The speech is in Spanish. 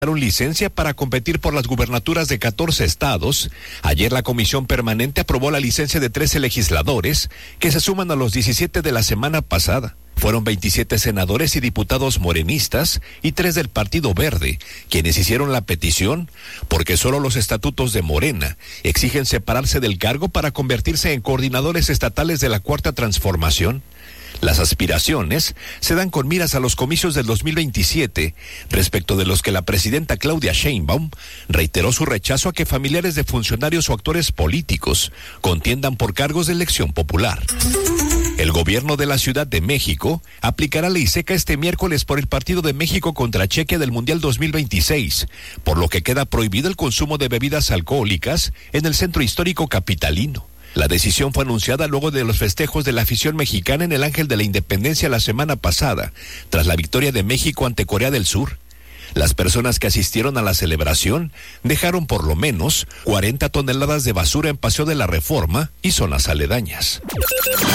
licencia para competir por las gubernaturas de 14 estados. Ayer la Comisión Permanente aprobó la licencia de 13 legisladores que se suman a los 17 de la semana pasada. Fueron 27 senadores y diputados morenistas y 3 del Partido Verde, quienes hicieron la petición porque solo los estatutos de Morena exigen separarse del cargo para convertirse en coordinadores estatales de la Cuarta Transformación. Las aspiraciones se dan con miras a los comicios del 2027, respecto de los que la presidenta Claudia Sheinbaum reiteró su rechazo a que familiares de funcionarios o actores políticos contiendan por cargos de elección popular. El gobierno de la Ciudad de México aplicará ley seca este miércoles por el partido de México contra Chequia del Mundial 2026, por lo que queda prohibido el consumo de bebidas alcohólicas en el centro histórico capitalino. La decisión fue anunciada luego de los festejos de la afición mexicana en el Ángel de la Independencia la semana pasada, tras la victoria de México ante Corea del Sur. Las personas que asistieron a la celebración dejaron por lo menos 40 toneladas de basura en Paseo de la Reforma y zonas aledañas.